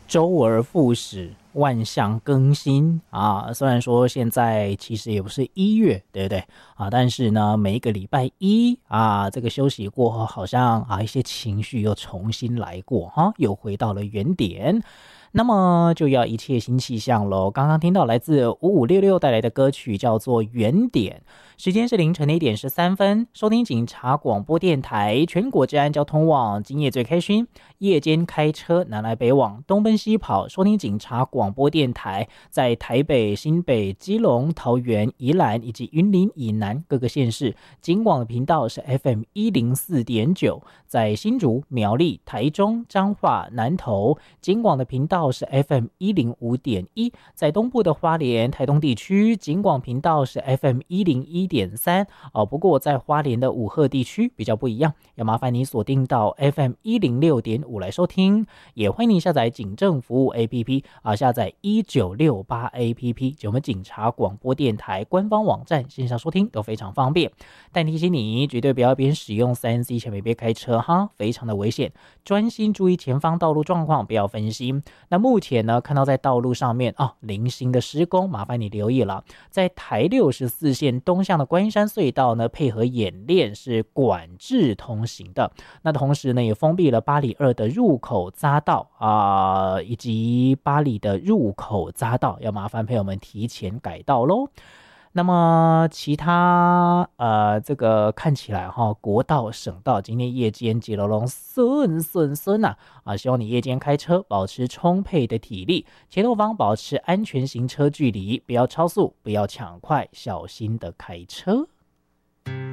周而复始，万象更新啊。虽然说现在其实也不是1月，对不对啊？但是呢，每一个礼拜一啊，这个休息过后，好像一些情绪又重新来过哈，又回到了原点。那么就要一切新气象咯。刚刚听到来自5566带来的歌曲叫做《原点》，时间是凌晨的1:13，收听警察广播电台全国治安交通网，今夜最开心，夜间开车南来北往，东奔西跑，收听警察广播电台，在台北、新北、基隆、桃园、宜兰以及云林以南各个县市，警广的频道是 FM104.9，在新竹、苗栗、台中、彰化、南投，警广的频道是 FM105.1，在东部的花莲、台东地区，警广频道是 FM101.3不过在花莲的武鹤地区比较不一样，要麻烦你锁定到 FM106.5来收听，也欢迎你下载警政服务 APP 下载1968 APP， 就我们警察广播电台官方网站线上收听都非常方便。但提醒你，绝对不要边使用 3C 前别开车哈，非常的危险，专心注意前方道路状况，不要分心。那目前呢，看到在道路上面零星的施工，麻烦你留意了，在台64线东向的关山隧道呢，配合演练是管制通行的。那同时呢，也封闭了巴里2的入口匝道以及巴里的入口匝道，要麻烦朋友们提前改道咯。那么其他这个看起来国道省道今天夜间吉隆顺希望你夜间开车保持充沛的体力，前后方保持安全行车距离，不要超速，不要抢快，小心的开车。